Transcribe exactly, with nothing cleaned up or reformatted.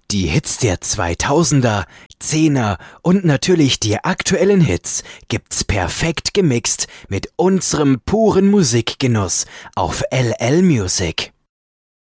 Die Hits der zweitausender, Zehner und natürlich die aktuellen Hits gibt's perfekt gemixt mit unserem puren Musikgenuss auf L L Music.